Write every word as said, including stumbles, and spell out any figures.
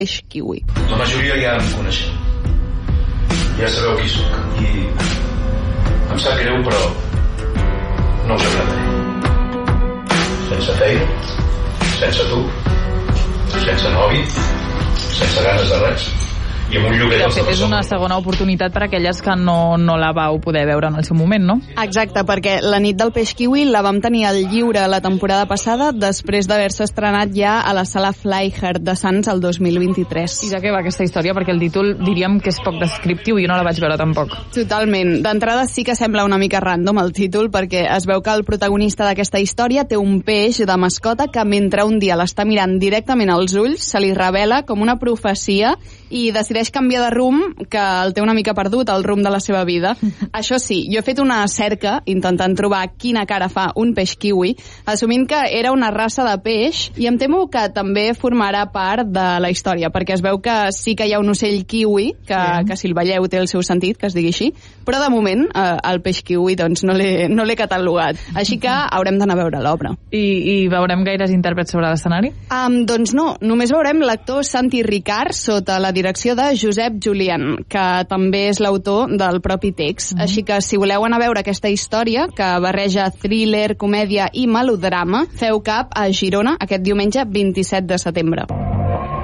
peix kiwi. La majoria ja em coneixeu. Ja sabeu qui sóc. I em sap greu, però no us agradaré. Sense feina, sense tu, sense nòvia, sense ganes de res, i amb un lloguer de dels fet, és una segona oportunitat per a aquelles que no, no la vau poder veure en el seu moment, no? Exacte, perquè La nit del peix kiwi la vam tenir al lliure la temporada passada després d'haver-se estrenat ja a la sala Flyheart de Sants el dos mil vint-i-tres. I de què va aquesta història? Perquè el títol diríem que és poc descriptiu i jo no la vaig veure tampoc. Totalment. D'entrada sí que sembla una mica random el títol, perquè es veu que el protagonista d'aquesta història té un peix de mascota que mentre un dia l'està mirant directament als ulls se li revela com una profecia i decideix canviar de rumb, que el té una mica perdut, el rumb de la seva vida. Això sí, jo he fet una cerca intentant trobar quina cara fa un peix kiwi, assumint que era una raça de peix, i em temo que també formarà part de la història, perquè es veu que sí que hi ha un ocell kiwi, que, sí. que si el veieu té el seu sentit, que es digui així, però de moment eh, el peix kiwi doncs, no l'he no l'he catalogat. Així que haurem d'anar a veure l'obra. I, I veurem gaires intèrprets sobre l'escenari? Um, doncs no, només veurem l'actor Santi Ricard sota la direcció de Josep Julián, que també és l'autor del propi text. Mm-hmm. Així que si voleu anar a veure aquesta història, que barreja thriller, comèdia i melodrama, feu cap a Girona aquest diumenge vint-i-set de setembre.